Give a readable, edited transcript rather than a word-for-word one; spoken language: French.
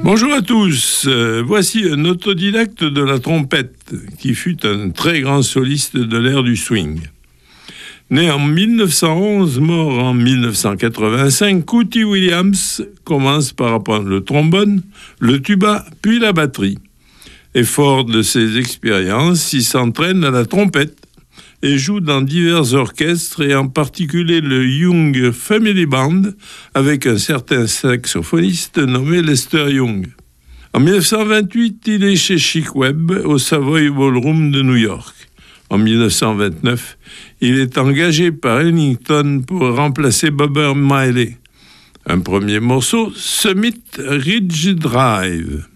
Bonjour à tous, voici un autodidacte de la trompette qui fut un très grand soliste de l'ère du swing. Né en 1911, mort en 1985, Cootie Williams commence par apprendre le trombone, le tuba, puis la batterie. Et fort de ses expériences, il s'entraîne à la trompette et joue dans divers orchestres et en particulier le Young Family Band avec un certain saxophoniste nommé Lester Young. En 1928, il est chez Chic Webb au Savoy Ballroom de New York. En 1929, il est engagé par Ellington pour remplacer Bob Marley. Un premier morceau, Summit Ridge Drive.